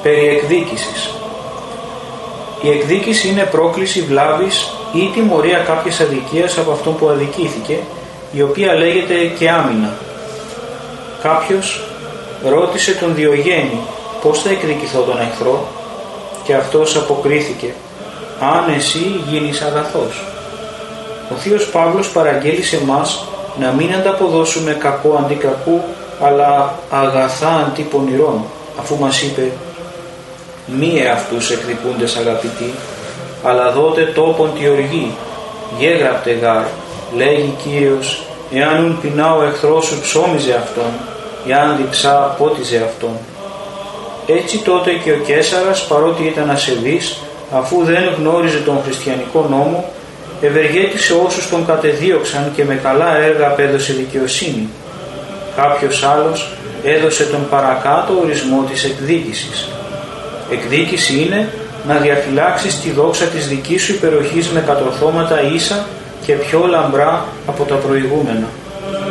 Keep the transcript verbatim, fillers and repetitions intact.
Περί εκδίκησης. Η εκδίκηση είναι πρόκληση βλάβης ή τιμωρία κάποιας αδικίας από αυτόν που αδικήθηκε, η οποία λέγεται και άμυνα. Κάποιος ρώτησε τον Διογέννη πώς θα εκδικηθώ τον εχθρό, και αυτός αποκρίθηκε: αν εσύ γίνεις αγαθός. Ο Θείος Παύλος παραγγέλει σε μας να μην ανταποδώσουμε κακό αντί κακού, αλλά αγαθά αντί πονηρών, αφού μας είπε: μη εαυτούς εκδικούντες αγαπητοί, αλλά δότε τόπον τη οργή, γέγραπτε γάρ, λέγει Κύριος, εάν ουν πεινά ο εχθρός σου ψώμιζε αυτόν, εάν διψά πότιζε αυτόν. Έτσι τότε και ο Καίσαρας, παρότι ήταν ασεβής, αφού δεν γνώριζε τον χριστιανικό νόμο, ευεργέτησε όσους τον κατεδίωξαν και με καλά έργα απέδωσε δικαιοσύνη. Κάποιος άλλος έδωσε τον παρακάτω ορισμό της εκδίκησης. Εκδίκηση είναι να διαφυλάξεις τη δόξα της δικής σου υπεροχής με κατορθώματα ίσα και πιο λαμπρά από τα προηγούμενα.